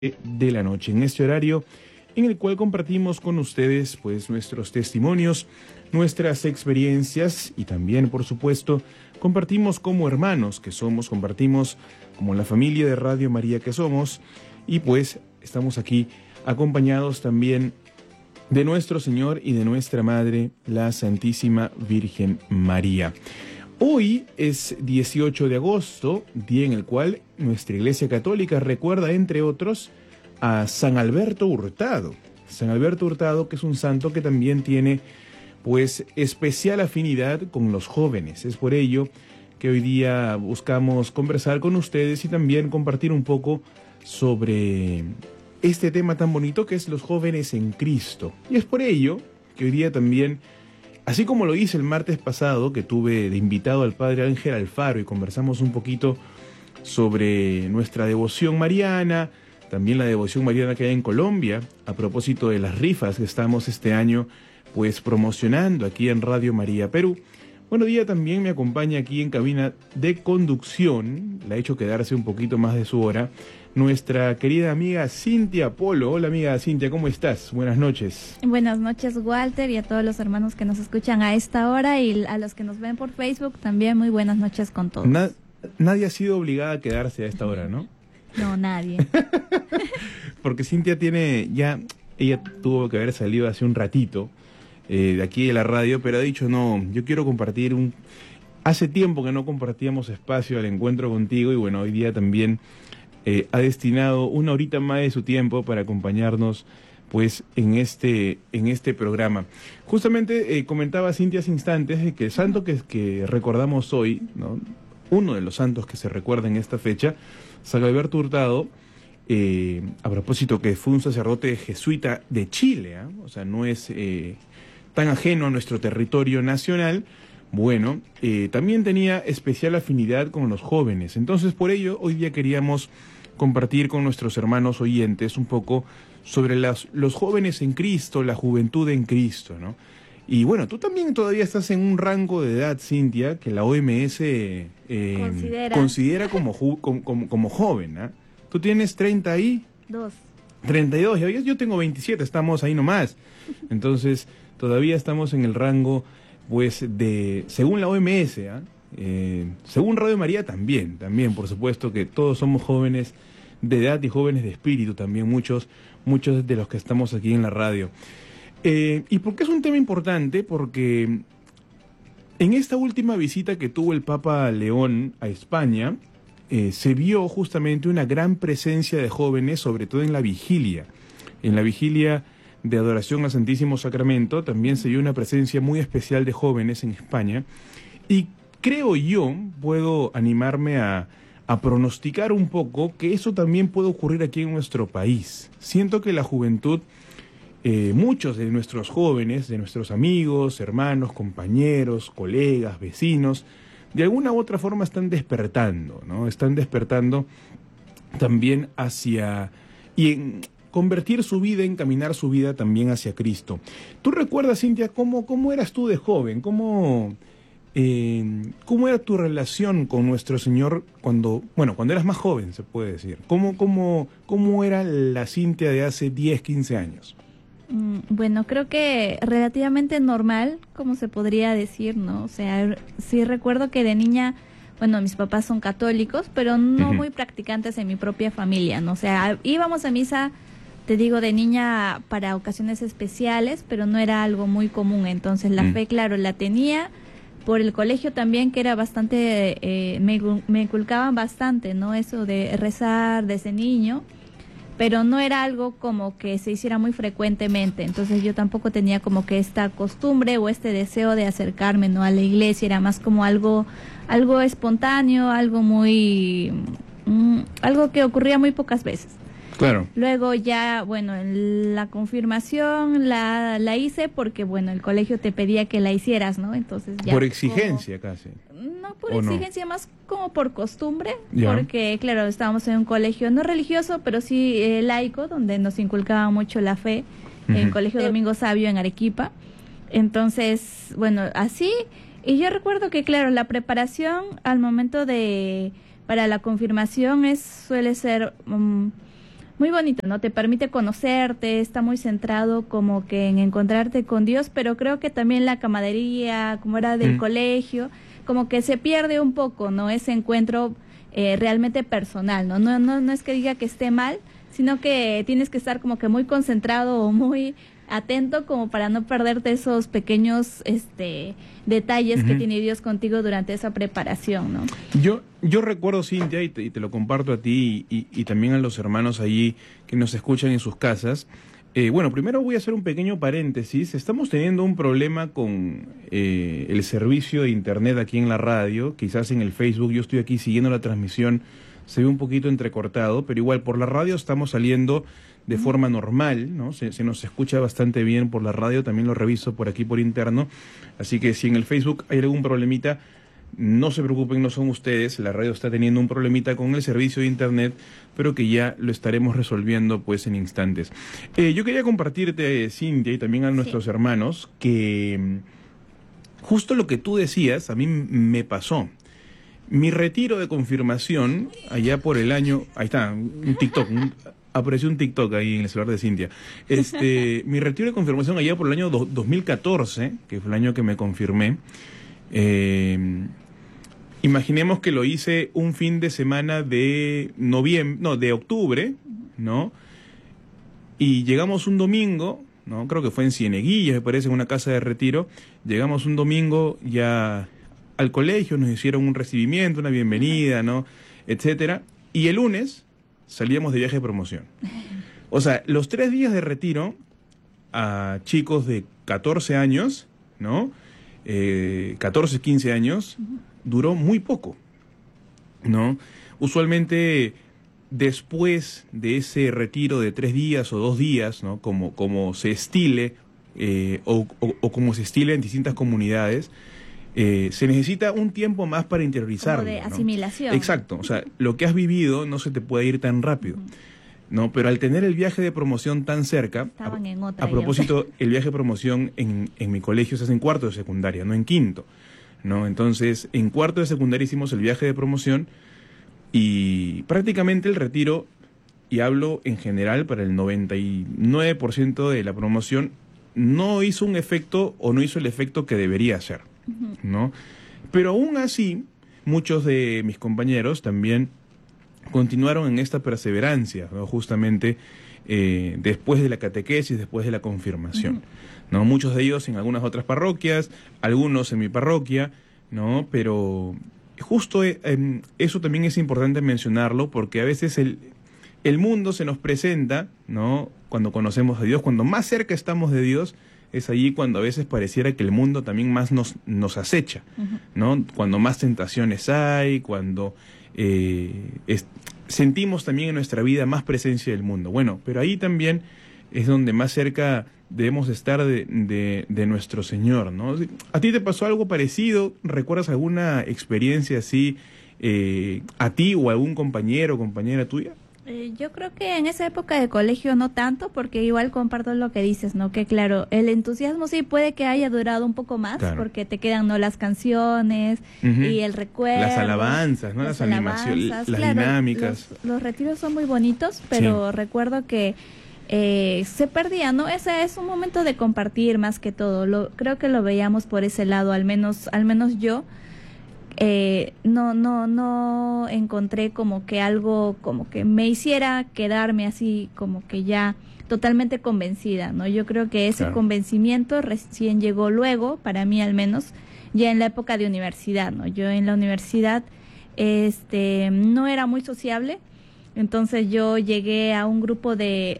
de la noche, en este horario en el cual compartimos con ustedes pues nuestros testimonios, nuestras experiencias y también, por supuesto, compartimos como hermanos que somos, compartimos como la familia de Radio María que somos y pues estamos aquí acompañados también de nuestro Señor y de nuestra Madre, la Santísima Virgen María. Hoy es 18 de agosto, día en el cual nuestra Iglesia Católica recuerda, entre otros, a San Alberto Hurtado. San Alberto Hurtado, que es un santo que también tiene, pues, especial afinidad con los jóvenes. Es por ello que hoy día buscamos conversar con ustedes y también compartir un poco sobre este tema tan bonito que es los jóvenes en Cristo. Y es por ello que hoy día también, así como lo hice el martes pasado, que tuve de invitado al Padre Ángel Alfaro y conversamos un poquito sobre nuestra devoción mariana, también la devoción mariana que hay en Colombia, a propósito de las rifas que estamos este año pues promocionando aquí en Radio María Perú. Bueno, día también me acompaña aquí en cabina de conducción, la he hecho quedarse un poquito más de su hora, nuestra querida amiga Cintia Polo. Hola amiga Cintia, ¿cómo estás? Buenas noches. Buenas noches Walter y a todos los hermanos que nos escuchan a esta hora y a los que nos ven por Facebook también muy buenas noches con todos. Nadie ha sido obligada a quedarse a esta hora, ¿no? No, nadie. Porque Cintia ella tuvo que haber salido hace un ratito de aquí de la radio, pero ha dicho no, yo quiero compartir hace tiempo que no compartíamos espacio al encuentro contigo y bueno, hoy día también ha destinado una horita más de su tiempo para acompañarnos pues en este programa. Justamente comentaba Cintia hace instantes de que el santo que recordamos hoy, ¿no? Uno de los santos que se recuerda en esta fecha, San Alberto Hurtado, a propósito que fue un sacerdote jesuita de Chile, ¿eh? O sea, no es tan ajeno a nuestro territorio nacional. Bueno, también tenía especial afinidad con los jóvenes. Entonces, por ello, hoy día queríamos compartir con nuestros hermanos oyentes un poco sobre los jóvenes en Cristo, la juventud en Cristo, ¿no? Y bueno, tú también todavía estás en un rango de edad, Cintia, que la OMS considera como joven, ¿eh? Tú tienes 32. 32, yo tengo 27, estamos ahí nomás. Entonces, todavía estamos en el rango, pues, según la OMS, según Radio María también, por supuesto que todos somos jóvenes de edad y jóvenes de espíritu también, muchos de los que estamos aquí en la radio. ¿Y por qué es un tema importante? Porque en esta última visita que tuvo el Papa León a España, se vio justamente una gran presencia de jóvenes, sobre todo en la vigilia. En la vigilia de adoración al Santísimo Sacramento también se vio una presencia muy especial de jóvenes en España. Y creo yo, puedo animarme a pronosticar un poco que eso también puede ocurrir aquí en nuestro país. Siento que la juventud, muchos de nuestros jóvenes, de nuestros amigos, hermanos, compañeros, colegas, vecinos, de alguna u otra forma están despertando, ¿no? Están despertando también en convertir su vida, encaminar su vida también hacia Cristo. ¿Tú recuerdas, Cintia, cómo eras tú de joven? ¿Cómo era tu relación con nuestro Señor cuando eras más joven, se puede decir? ¿Cómo era la Cintia de hace 10, 15 años? Bueno, creo que relativamente normal, como se podría decir, ¿no? O sea, sí recuerdo que de niña, bueno, mis papás son católicos, pero no muy practicantes en mi propia familia, ¿no? O sea, íbamos a misa, te digo, de niña para ocasiones especiales, pero no era algo muy común. Entonces la fe, claro, la tenía por el colegio también, que era bastante, me inculcaban bastante, ¿no? Eso de rezar desde niño, pero no era algo como que se hiciera muy frecuentemente. Entonces yo tampoco tenía como que esta costumbre o este deseo de acercarme, ¿no?, a la iglesia. Era más como algo espontáneo, algo algo que ocurría muy pocas veces. Claro. Luego ya, bueno, la confirmación la hice porque, bueno, el colegio te pedía que la hicieras, ¿no? Entonces ya. Por exigencia casi. No por exigencia, más como por costumbre, ya. Porque, claro, estábamos en un colegio no religioso, pero sí laico, donde nos inculcaba mucho la fe, en el Colegio Domingo Sabio en Arequipa. Entonces, bueno, así, y yo recuerdo que, claro, la preparación al momento para la confirmación suele ser muy bonito, ¿no? Te permite conocerte, está muy centrado como que en encontrarte con Dios, pero creo que también la camaradería, como era del colegio, como que se pierde un poco, ¿no? Ese encuentro realmente personal, ¿no? No es que diga que esté mal, sino que tienes que estar como que muy concentrado o muy atento como para no perderte esos pequeños detalles que tiene Dios contigo durante esa preparación, ¿no? Yo recuerdo, Cintia, y te lo comparto a ti y también a los hermanos allí que nos escuchan en sus casas. Bueno, primero voy a hacer un pequeño paréntesis. Estamos teniendo un problema con el servicio de internet aquí en la radio. Quizás en el Facebook, yo estoy aquí siguiendo la transmisión, se ve un poquito entrecortado, pero igual por la radio estamos saliendo de forma normal, ¿no? Se nos escucha bastante bien por la radio, también lo reviso por aquí por interno, así que si en el Facebook hay algún problemita, no se preocupen, no son ustedes, la radio está teniendo un problemita con el servicio de internet, pero que ya lo estaremos resolviendo pues en instantes. Yo quería compartirte, Cintia, y también a nuestros hermanos, que justo lo que tú decías, a mí me pasó. Mi retiro de confirmación, allá por el año, ahí está, un TikTok, apareció un TikTok ahí en el celular de Cintia. Mi retiro de confirmación allá por el año 2014, que fue el año que me confirmé. Imaginemos que lo hice un fin de semana de octubre, ¿no? Y llegamos un domingo, ¿no? Creo que fue en Cieneguilla, me parece, en una casa de retiro. Llegamos un domingo ya al colegio, nos hicieron un recibimiento, una bienvenida, ¿no? Etcétera. Y el lunes salíamos de viaje de promoción. O sea, los 3 días de retiro a chicos de 14 años, ¿no? 14, 15 años, duró muy poco, ¿no? Usualmente, después de ese retiro de 3 días o 2 días, ¿no? Como se estile, o como se estile en distintas comunidades, se necesita un tiempo más para interiorizarlo, como de ¿no? asimilación. Exacto, o sea, lo que has vivido no se te puede ir tan rápido, ¿no? Pero al tener el viaje de promoción tan cerca, a propósito, el viaje de promoción en mi colegio se hace en 4º de secundaria, no en 5º, ¿no? Entonces, en 4º de secundaria hicimos el viaje de promoción y prácticamente el retiro, y hablo en general para el 99% de la promoción, no hizo un efecto o no hizo el efecto que debería hacer, ¿no? Pero aún así, muchos de mis compañeros también continuaron en esta perseverancia, ¿no? Justamente después de la catequesis, después de la confirmación, ¿no? Muchos de ellos en algunas otras parroquias, algunos en mi parroquia, ¿no? Pero justo eso también es importante mencionarlo, porque a veces el mundo se nos presenta, ¿no? Cuando conocemos a Dios, cuando más cerca estamos de Dios, es allí cuando a veces pareciera que el mundo también más nos acecha, ¿no? Cuando más tentaciones hay, cuando sentimos también en nuestra vida más presencia del mundo. Bueno, pero ahí también es donde más cerca debemos estar de nuestro Señor, ¿no? ¿A ti te pasó algo parecido? ¿Recuerdas alguna experiencia así a ti o a algún compañero o compañera tuya? Yo creo que en esa época de colegio no tanto, porque igual comparto lo que dices, ¿no? Que claro, el entusiasmo sí puede que haya durado un poco más, claro, porque te quedan, ¿no?, las canciones y el recuerdo. Las alabanzas, ¿no? Las animaciones, las claro, dinámicas. Los retiros son muy bonitos, pero recuerdo que se perdía, ¿no? Ese es un momento de compartir más que todo. Creo que lo veíamos por ese lado, al menos yo. No encontré como que algo como que me hiciera quedarme así como que ya totalmente convencida, ¿no? Yo creo que ese convencimiento recién llegó luego, para mí al menos, ya en la época de universidad, ¿no? Yo en la universidad no era muy sociable, entonces yo llegué a un grupo de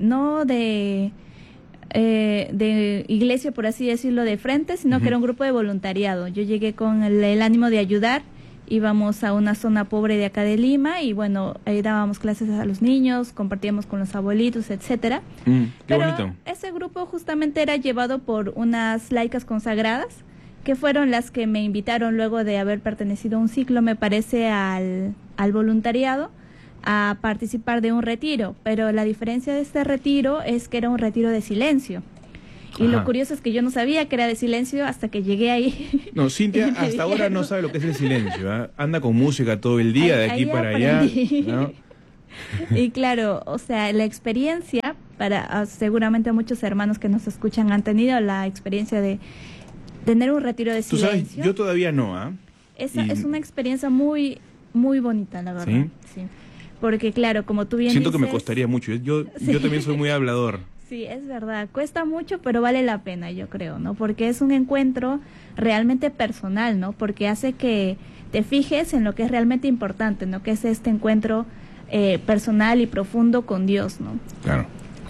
iglesia, por así decirlo, de frente, sino que era un grupo de voluntariado. Yo llegué con el ánimo de ayudar, íbamos a una zona pobre de acá de Lima y bueno, ahí dábamos clases a los niños, compartíamos con los abuelitos, etcétera. Pero bonito. Ese grupo justamente era llevado por unas laicas consagradas, que fueron las que me invitaron luego de haber pertenecido a un ciclo, me parece, al voluntariado, a participar de un retiro, pero la diferencia de este retiro es que era un retiro de silencio. Y lo curioso es que yo no sabía que era de silencio hasta que llegué ahí. No, Cintia hasta ahora no sabe lo que es el silencio, ¿eh? Anda con música todo el día, de aquí para allá, ¿no? Y claro, o sea, la experiencia, seguramente muchos hermanos que nos escuchan han tenido la experiencia de tener un retiro de silencio. Tú sabes, yo todavía no, ¿ah? Es una experiencia muy, muy bonita, la verdad. ¿Sí? Sí. Porque claro, como tú bien Siento dices, que me costaría mucho. Yo también soy muy hablador. Sí, es verdad. Cuesta mucho, pero vale la pena, yo creo, ¿no? Porque es un encuentro realmente personal, ¿no? Porque hace que te fijes en lo que es realmente importante, ¿no? Que es este encuentro personal y profundo con Dios, ¿no? Claro.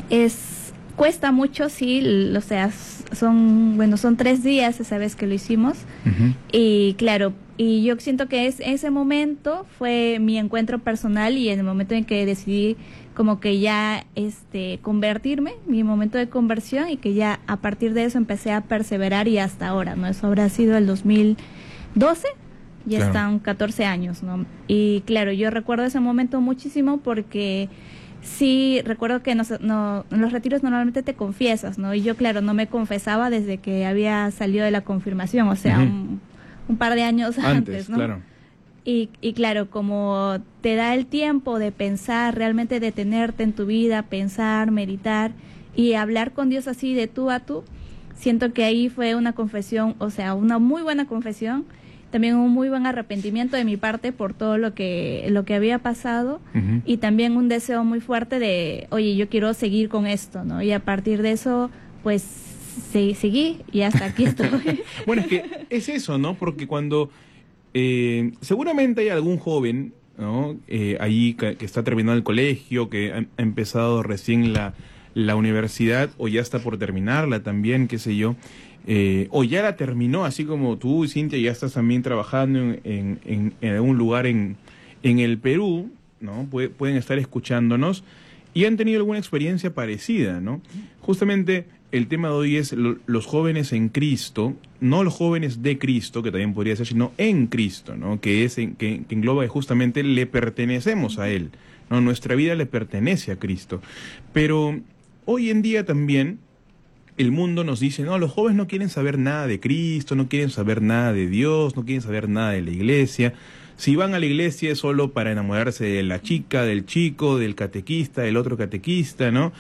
Cuesta mucho, sí, o sea, son 3 días esa vez que lo hicimos. Uh-huh. Y claro, y yo siento que ese momento fue mi encuentro personal y en el momento en que decidí como que ya convertirme, mi momento de conversión, y que ya a partir de eso empecé a perseverar y hasta ahora, ¿no? Eso habrá sido el 2012, ya claro. Están 14 años, ¿no? Y claro, yo recuerdo ese momento muchísimo porque sí, recuerdo que en los retiros normalmente te confiesas, ¿no? Y yo, claro, no me confesaba desde que había salido de la confirmación, o sea, uh-huh. un par de años antes, ¿no? Claro. Y claro, como te da el tiempo de pensar, realmente detenerte en tu vida, pensar, meditar y hablar con Dios así de tú a tú, siento que ahí fue una confesión, o sea, una muy buena confesión, también un muy buen arrepentimiento de mi parte por todo lo que había pasado, uh-huh. Y también un deseo muy fuerte de, oye, yo quiero seguir con esto, ¿no? Y a partir de eso, pues, seguí y hasta aquí estoy. Bueno, es que es eso, ¿no? Porque cuando seguramente hay algún joven, ¿no? Ahí que está terminando el colegio, que ha empezado recién la universidad, o ya está por terminarla también, qué sé yo, o ya la terminó, así como tú, Cintia, ya estás también trabajando en algún lugar en el Perú, ¿no? Pueden estar escuchándonos y han tenido alguna experiencia parecida, ¿no? Justamente el tema de hoy es los jóvenes en Cristo, no los jóvenes de Cristo, que también podría ser, sino en Cristo, ¿no? Que engloba justamente le pertenecemos a Él, ¿no? Nuestra vida le pertenece a Cristo. Pero hoy en día también el mundo nos dice, no, los jóvenes no quieren saber nada de Cristo, no quieren saber nada de Dios, no quieren saber nada de la iglesia. Si van a la iglesia es solo para enamorarse de la chica, del chico, del catequista, del otro catequista, ¿no?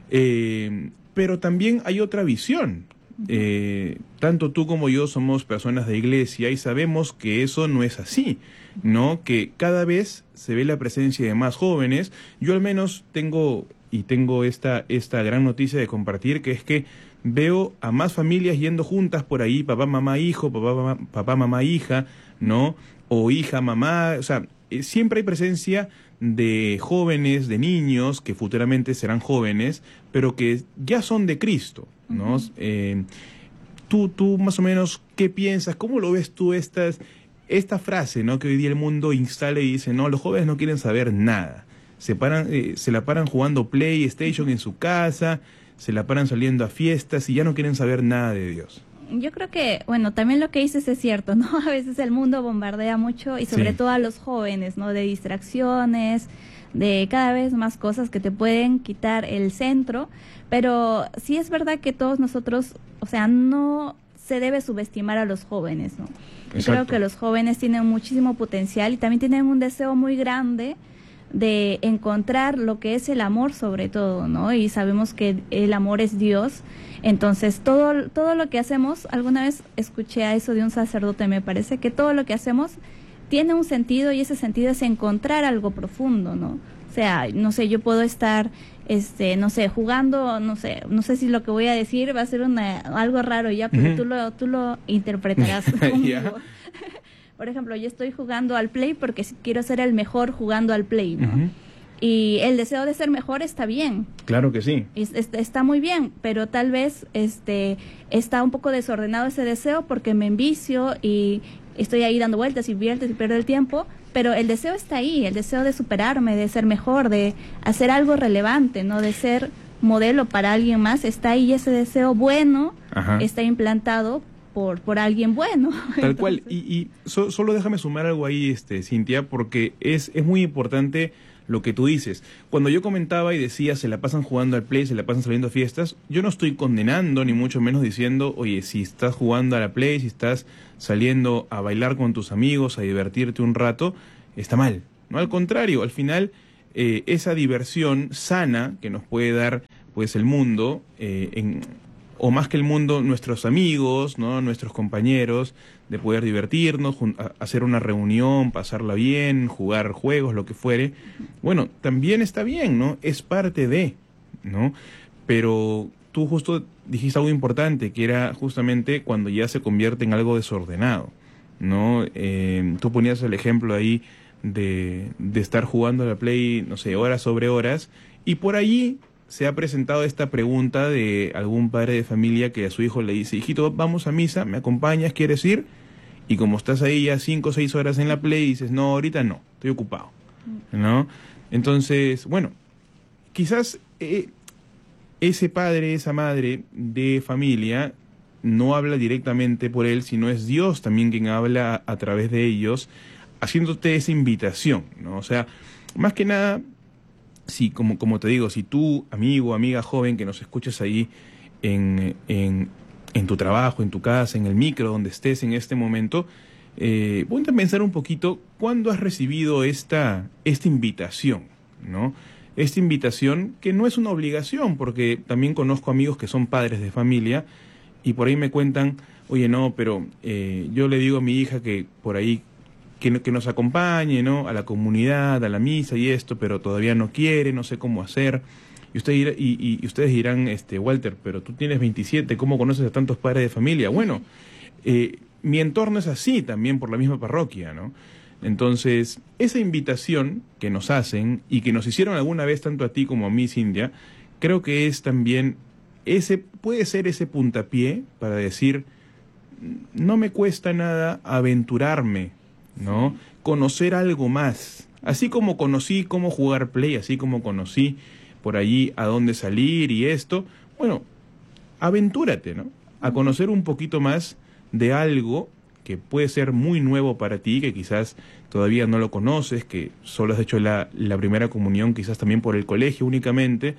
Pero también hay otra visión. Tanto tú como yo somos personas de iglesia y sabemos que eso no es así, ¿no? Que cada vez se ve la presencia de más jóvenes. Yo al menos tengo esta gran noticia de compartir, que es que veo a más familias yendo juntas por ahí, papá, mamá, hijo, papá, mamá, hija, ¿no? O hija, mamá, o sea, siempre hay presencia de jóvenes, de niños que futuramente serán jóvenes, pero que ya son de Cristo, ¿no? Uh-huh. Tú más o menos, ¿qué piensas? ¿Cómo lo ves tú esta frase, ¿no? Que hoy día el mundo instala y dice, no, los jóvenes no quieren saber nada. Se la paran jugando PlayStation en su casa, se la paran saliendo a fiestas y ya no quieren saber nada de Dios. Yo creo que, bueno, también lo que dices es cierto, ¿no? A veces el mundo bombardea mucho y sobre todo a los jóvenes, ¿no? De distracciones, de cada vez más cosas que te pueden quitar el centro, pero sí es verdad que todos nosotros, o sea, no se debe subestimar a los jóvenes, ¿no? Yo creo que los jóvenes tienen muchísimo potencial y también tienen un deseo muy grande de encontrar lo que es el amor sobre todo, ¿no? Y sabemos que el amor es Dios. Entonces, todo lo que hacemos, alguna vez escuché a eso de un sacerdote, me parece que todo lo que hacemos tiene un sentido y ese sentido es encontrar algo profundo, ¿no? O sea, no sé, yo puedo estar, no sé, jugando, no sé si lo que voy a decir va a ser algo raro ya, pero uh-huh. tú lo interpretarás conmigo. Por ejemplo, yo estoy jugando al Play porque quiero ser el mejor jugando al Play, ¿no? Uh-huh. Y el deseo de ser mejor está bien. Claro que sí. Está muy bien, pero tal vez está un poco desordenado ese deseo porque me envicio y estoy ahí dando vueltas y pierdo el tiempo, pero el deseo está ahí, el deseo de superarme, de ser mejor, de hacer algo relevante, ¿no? De ser modelo para alguien más, está ahí ese deseo bueno, ajá, está implantado por alguien bueno. Tal cual, y solo déjame sumar algo ahí, Cintia, porque es muy importante lo que tú dices. Cuando yo comentaba y decía se la pasan jugando al Play, se la pasan saliendo a fiestas, yo no estoy condenando ni mucho menos diciendo, oye, si estás jugando a la Play, si estás saliendo a bailar con tus amigos, a divertirte un rato, está mal. No, al contrario, al final esa diversión sana que nos puede dar pues el mundo, o más que el mundo, nuestros amigos, ¿no? Nuestros compañeros, de poder divertirnos, hacer una reunión, pasarla bien, jugar juegos, lo que fuere. Bueno, también está bien, ¿no? Es parte de, ¿no? Pero tú justo dijiste algo importante, que era justamente cuando ya se convierte en algo desordenado, ¿no? Tú ponías el ejemplo ahí de estar jugando a la Play, no sé, horas sobre horas, y por allí se ha presentado esta pregunta de algún padre de familia que a su hijo le dice: hijito, vamos a misa, ¿me acompañas? ¿Quieres ir? Y como estás ahí ya 5 o 6 horas en la Play, dices: no, ahorita no, estoy ocupado, ¿no? Entonces, bueno, quizás ese padre, esa madre de familia no habla directamente por él, sino es Dios también quien habla a través de ellos, haciéndote esa invitación, ¿no? O sea, más que nada, sí, como te digo, si tú, amigo, amiga joven que nos escuchas ahí en tu trabajo, en tu casa, en el micro, donde estés en este momento, ponte a pensar un poquito cuándo has recibido esta invitación, ¿no? Esta invitación que no es una obligación, porque también conozco amigos que son padres de familia y por ahí me cuentan: oye, no, pero yo le digo a mi hija que por ahí que nos acompañe, ¿no? A la comunidad, a la misa y esto, pero todavía no quiere, no sé cómo hacer. Y ustedes dirán, Walter, pero tú tienes 27, ¿cómo conoces a tantos padres de familia? Bueno, mi entorno es así también por la misma parroquia, ¿no? Entonces, esa invitación que nos hacen y que nos hicieron alguna vez tanto a ti como a mí, Cintia, creo que es también puede ser ese puntapié para decir: no me cuesta nada aventurarme, ¿no? Conocer algo más. Así como conocí cómo jugar Play, así como conocí por allí a dónde salir y esto, bueno, aventúrate, ¿no? A conocer un poquito más de algo que puede ser muy nuevo para ti, que quizás todavía no lo conoces, que solo has hecho la primera comunión quizás también por el colegio únicamente,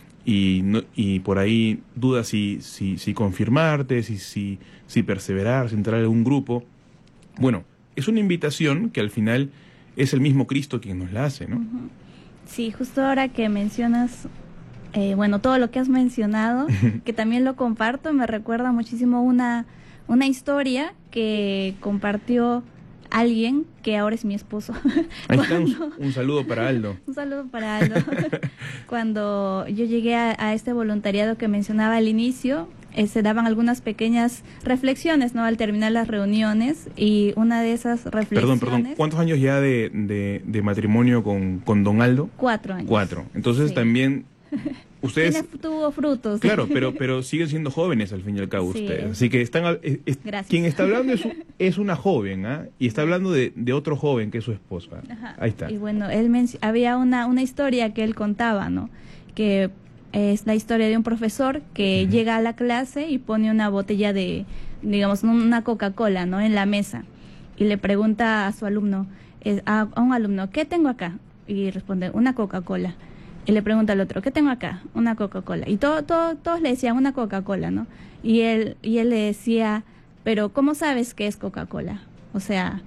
y por ahí dudas si confirmarte, si perseverar, si entrar en algún grupo. Bueno, es una invitación que al final es el mismo Cristo quien nos la hace, ¿no? Sí, justo ahora que mencionas, bueno, todo lo que has mencionado, que también lo comparto, me recuerda muchísimo una historia que compartió alguien que ahora es mi esposo. Ahí está, un saludo para Aldo. Un saludo para Aldo. Cuando yo llegué a este voluntariado que mencionaba al inicio, se daban algunas pequeñas reflexiones, ¿no? Al terminar las reuniones, y una de esas reflexiones... Perdón, ¿cuántos años ya de matrimonio con don Aldo? 4 años. 4. Entonces también ustedes... Tuvo frutos. Claro, pero siguen siendo jóvenes al fin y al cabo, sí, ustedes. Así que quien está hablando es una joven, ¿ah? Y está hablando de otro joven que es su esposa. Ajá. Ahí está. Y bueno, había una historia que él contaba, ¿no? Que es la historia de un profesor que llega a la clase y pone una botella de, digamos, una Coca-Cola, ¿no? En la mesa. Y le pregunta a su alumno, a un alumno: ¿qué tengo acá? Y responde: una Coca-Cola. Y le pregunta al otro: ¿qué tengo acá? Una Coca-Cola. Y todos le decían una Coca-Cola, ¿no? Y él le decía: pero ¿cómo sabes que es Coca-Cola? O sea,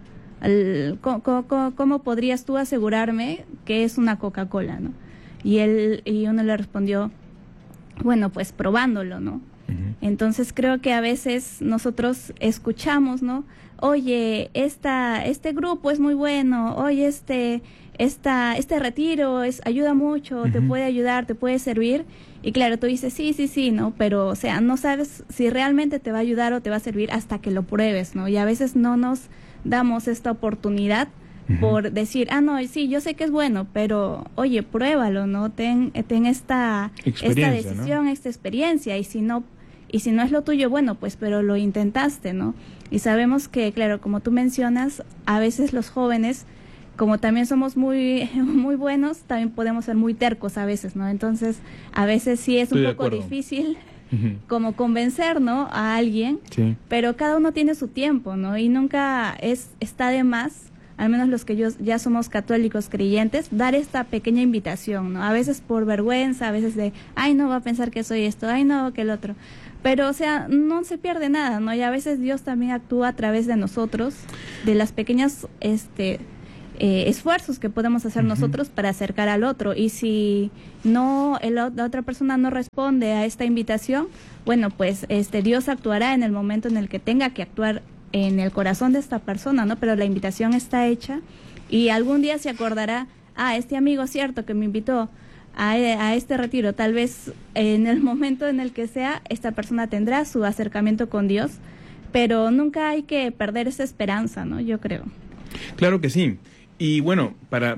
¿cómo podrías tú asegurarme que es una Coca-Cola, ¿no? Y uno le respondió: bueno, pues probándolo, ¿no? Entonces creo que a veces nosotros escuchamos, ¿no? Oye, este grupo es muy bueno, oye, este retiro ayuda mucho, te puede ayudar, te puede servir. Y claro, tú dices sí, ¿no? Pero, o sea, no sabes si realmente te va a ayudar o te va a servir hasta que lo pruebes, ¿no? Y a veces no nos damos esta oportunidad por decir: no, sí, yo sé que es bueno, pero, oye, pruébalo, ¿no? Ten esta decisión, ¿no? Esta experiencia, y si no es lo tuyo, bueno, pues, pero lo intentaste, ¿no? Y sabemos que, claro, como tú mencionas, a veces los jóvenes, como también somos muy muy buenos, también podemos ser muy tercos a veces, ¿no? Entonces, a veces sí es un poco difícil como convencer, ¿no? A alguien, sí. Pero cada uno tiene su tiempo, ¿no? Y nunca está de más, al menos los que ya somos católicos creyentes, dar esta pequeña invitación, ¿no? A veces por vergüenza, a veces de: ay, no va a pensar que soy esto, ay, no, que el otro. Pero, o sea, no se pierde nada, ¿no? Y a veces Dios también actúa a través de nosotros, de las pequeñas esfuerzos que podemos hacer nosotros para acercar al otro. Y si no la otra persona no responde a esta invitación, bueno, pues Dios actuará en el momento en el que tenga que actuar en el corazón de esta persona, ¿no? Pero la invitación está hecha y algún día se acordará, este amigo cierto que me invitó a este retiro, tal vez en el momento en el que sea, esta persona tendrá su acercamiento con Dios, pero nunca hay que perder esa esperanza, ¿no? Yo creo. Claro que sí. Y bueno, para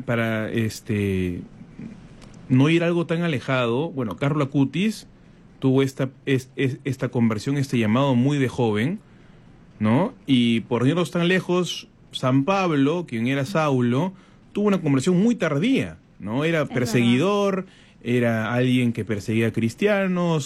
no ir algo tan alejado, bueno, Carlo Acutis tuvo esta conversión, este llamado muy de joven, ¿no? Y por irnos tan lejos, San Pablo, quien era Saulo, tuvo una conversión muy tardía, ¿no? Era perseguidor, era alguien que perseguía a cristianos,